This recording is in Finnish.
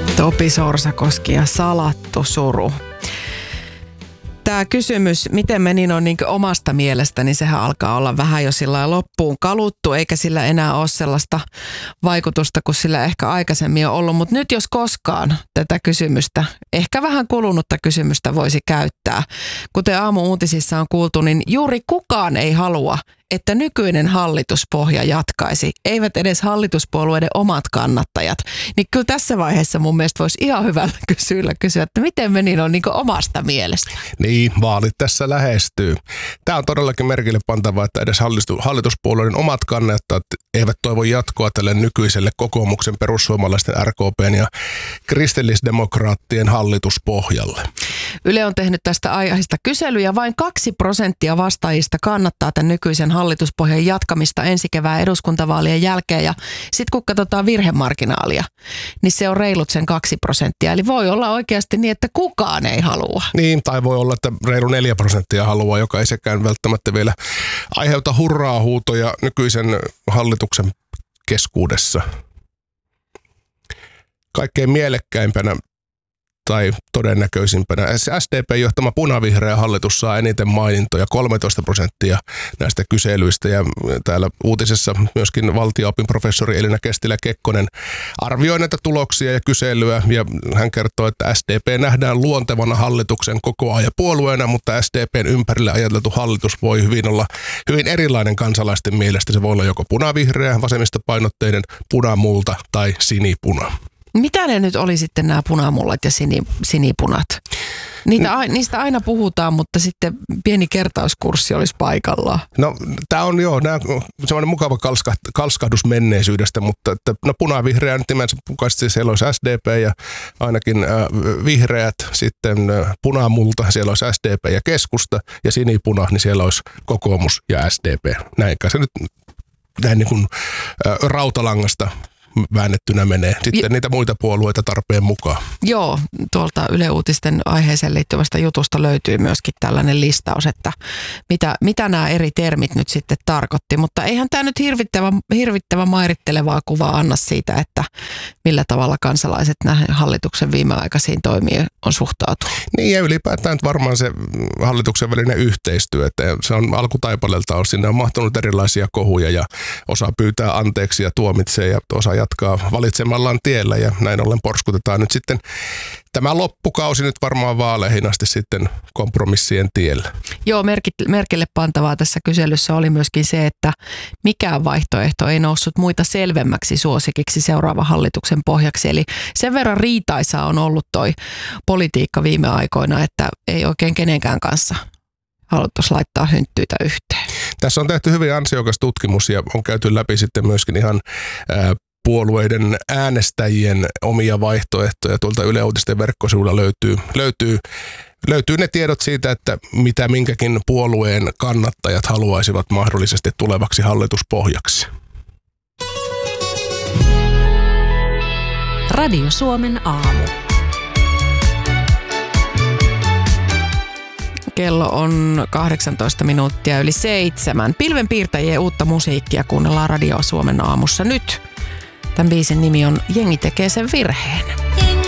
Topi Sorsakoski ja Salattu suru. Tämä kysymys, miten meni on niin omasta mielestä, niin sehän alkaa olla vähän jo sillä loppuun kaluttu, eikä sillä enää ole sellaista vaikutusta kuin sillä ehkä aikaisemmin on ollut. Mutta nyt jos koskaan tätä kysymystä, ehkä vähän kulunutta kysymystä voisi käyttää. Kuten aamu-uutisissa on kuultu, niin juuri kukaan ei halua, että nykyinen hallituspohja jatkaisi, eivät edes hallituspuolueiden omat kannattajat. Niin kyllä tässä vaiheessa mun mielestä voisi ihan hyvällä kysyä, että miten meni on niin omasta mielestä. Niin, vaalit tässä lähestyy. Tämä on todellakin merkille pantavaa, että edes hallituspuolueiden omat kannattajat eivät toivo jatkoa tälle nykyiselle kokoomuksen, perussuomalaisten, RKP:n ja kristillisdemokraattien hallituspohjalle. Yle on tehnyt tästä aiheesta kyselyjä. Vain 2% vastaajista kannattaa tämän nykyisen hallituspohjan jatkamista ensi kevään eduskuntavaalien jälkeen. Ja sitten kun katsotaan virhemarginaalia, niin se on reilut sen 2%. Eli voi olla oikeasti niin, että kukaan ei halua. Niin, tai voi olla, että reilu 4% haluaa, joka ei sekään välttämättä vielä aiheuta hurraa-huutoja nykyisen hallituksen keskuudessa. Kaikkein mielekkäimpänä tai todennäköisimpänä SDP:n johtama punavihreä hallitus saa eniten mainintoja, 13% näistä kyselyistä. Ja täällä uutisessa myöskin valtio-opin professori Elina Kestilä-Kekkonen arvioi näitä tuloksia ja kyselyä. Ja hän kertoo, että SDP nähdään luontevana hallituksen kokoajapuolueena, mutta SDPn ympärille ajateltu hallitus voi hyvin olla hyvin erilainen kansalaisten mielestä. Se voi olla joko punavihreä, vasemmistopainotteinen, punamulta tai sinipuna. Mitä ne nyt oli sitten nämä punamullat ja sinipunat? Niistä aina puhutaan, mutta sitten pieni kertauskurssi olisi paikallaan. No tämä on semmoinen mukava kalskahdus menneisyydestä, mutta punavihreä nyt nimensä mukaisesti siellä olisi SDP ja ainakin vihreät, sitten punamulta, siellä olisi SDP ja keskusta ja sinipuna, niin siellä olisi kokoomus ja SDP. Näinkä se nyt näin niin kuin rautalangasta väännettynä menee. Sitten niitä muita puolueita tarpeen mukaan. Joo, tuolta Yle Uutisten aiheeseen liittyvästä jutusta löytyy myöskin tällainen listaus, että mitä nämä eri termit nyt sitten tarkoitti. Mutta eihän tämä nyt hirvittävän mairittelevaa kuvaa anna siitä, että millä tavalla kansalaiset näihin hallituksen viimeaikaisiin toimiin on suhtautunut. Niin ja ylipäätään varmaan se hallituksen välinen yhteistyö, että se on alkutaipaleelta sinne on mahtunut erilaisia kohuja ja osa pyytää anteeksi ja tuomitsee ja osa jatkaa valitsemallaan tiellä ja näin ollen porskutetaan nyt sitten tämä loppukausi nyt varmaan vaaleihin asti sitten kompromissien tiellä. Joo, merkille pantavaa tässä kyselyssä oli myöskin se, että mikään vaihtoehto ei noussut muita selvemmäksi suosikiksi seuraavan hallituksen pohjaksi. Eli sen verran riitaisaa on ollut toi politiikka viime aikoina, että ei oikein kenenkään kanssa haluttaisiin laittaa hynttyitä yhteen. Tässä on tehty hyvin ansiokas tutkimus ja on käyty läpi sitten myöskin ihan puolueiden äänestäjien omia vaihtoehtoja. Tuolta Yle Uutisten verkkosivuilla löytyy ne tiedot siitä, että mitä minkäkin puolueen kannattajat haluaisivat mahdollisesti tulevaksi hallituspohjaksi. Radio Suomen aamu. Kello on 18 minuuttia yli 7. Pilvenpiirtäjien uutta musiikkia kuunnellaan Radio Suomen aamussa nyt. Tämän biisin nimi on Jengi tekee sen virheen.